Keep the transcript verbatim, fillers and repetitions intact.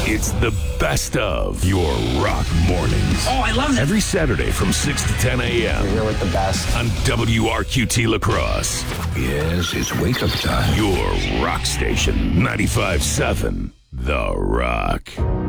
It's the best of your rock mornings. Oh, I love it. Every Saturday from six to ten a.m. You're here with the best. On W R Q T La Crosse. Yes, it's wake-up time. Your rock station, ninety-five point seven The Rock.